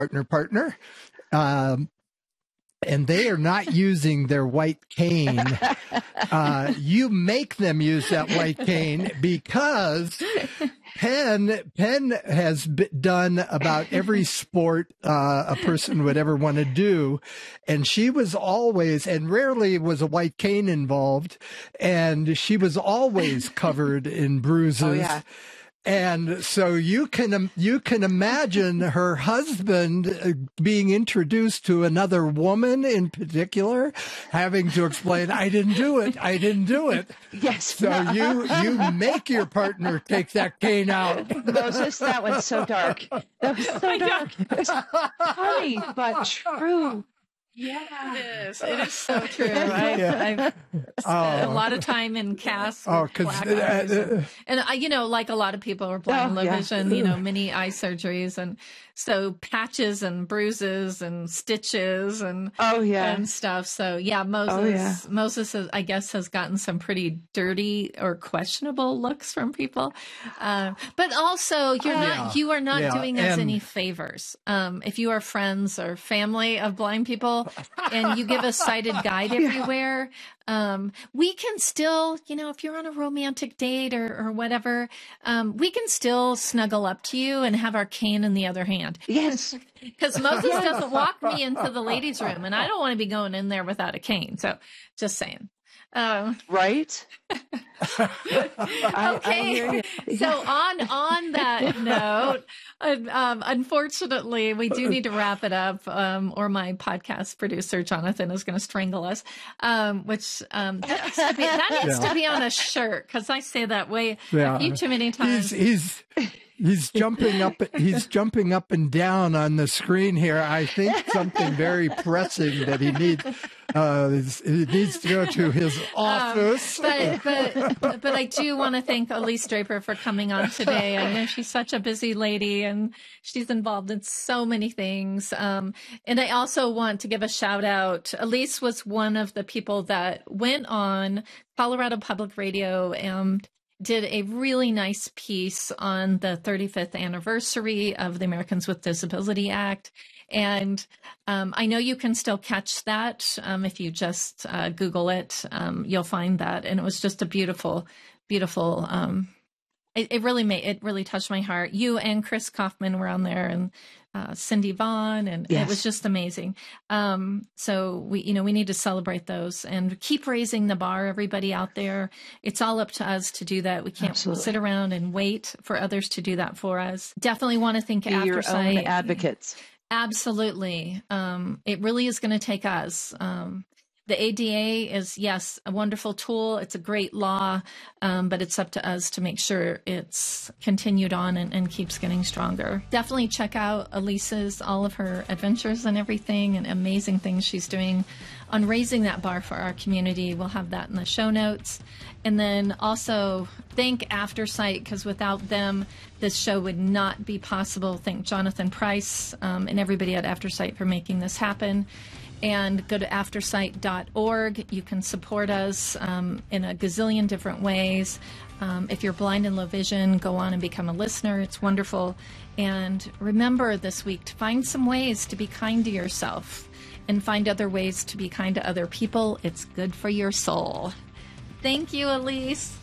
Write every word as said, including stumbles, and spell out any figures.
partner, partner. Um, and they are not using their white cane. Uh, you make them use that white cane because Penn, Penn has b- done about every sport uh, a person would ever want to do. And she was always, and rarely was a white cane involved, and she was always covered in bruises. Oh, yeah. And so you can you can imagine her husband being introduced to another woman in particular, having to explain, "I didn't do it. I didn't do it." Yes. So you you make your partner take that cane out. Moses, that was so dark. That was so dark. It's funny, but true. Yeah, it is. It is so true. I've, Yeah. I've spent Oh. a lot of time in casts with Oh, 'cause, black uh, eyes. uh, And, and I, you know, like a lot of people are blind, Oh, low yeah. vision, you know, many eye surgeries. And so patches and bruises and stitches and Oh, yeah. and stuff. So yeah, Moses, Oh, yeah. Moses, has, I guess, has gotten some pretty dirty or questionable looks from people. Uh, but also, you're Yeah. not, you are not Yeah. doing us And- any favors. Um, if you are friends or family of blind people, and you give a sighted guide everywhere, um, we can still, you know, if you're on a romantic date or, or whatever, um, we can still snuggle up to you and have our cane in the other hand. Yes. Because Moses doesn't walk me into the ladies' room, and I don't want to be going in there without a cane. So, just saying. Um, Right? I, I okay. hear you. So on on that note, um, unfortunately, we do need to wrap it up, um, or my podcast producer Jonathan is going to strangle us. Um, which um, that needs to be, that needs Yeah. to be on a shirt, because I say that way Yeah. a few too many times. He's he's he's jumping up he's jumping up and down on the screen here. I think something very pressing that he needs uh he needs to go to his office. Um, but, but but I do want to thank Elise Draper for coming on today. I know she's such a busy lady and she's involved in so many things. Um, and I also want to give a shout out. Elise was one of the people that went on Colorado Public Radio and did a really nice piece on the thirty-fifth anniversary of the Americans with Disability Act. And um, I know you can still catch that. Um, if you just uh, Google it, um, you'll find that. And it was just a beautiful, beautiful, um, it, it really made, it really touched my heart. You and Chris Kaufman were on there, and uh, Cindy Vaughn, and Yes. it was just amazing. Um, so we, you know, we need to celebrate those and keep raising the bar, everybody out there. It's all up to us to do that. We can't Absolutely. sit around and wait for others to do that for us. Definitely want to thank Be your own AfterSight. advocates. Absolutely. Um, it really is going to take us. Um, the A D A is, yes, a wonderful tool. It's a great law, um, but it's up to us to make sure it's continued on and, and keeps getting stronger. Definitely check out Elise's, all of her adventures and everything, and amazing things she's doing on raising that bar for our community. We'll have that in the show notes. And then also thank AfterSight, because without them, this show would not be possible. Thank Jonathan Price um, and everybody at AfterSight for making this happen. And go to aftersight dot org. You can support us um, in a gazillion different ways. Um, if you're blind and low vision, go on and become a listener. It's wonderful. And remember this week to find some ways to be kind to yourself and find other ways to be kind to other people. It's good for your soul. Thank you, Elise.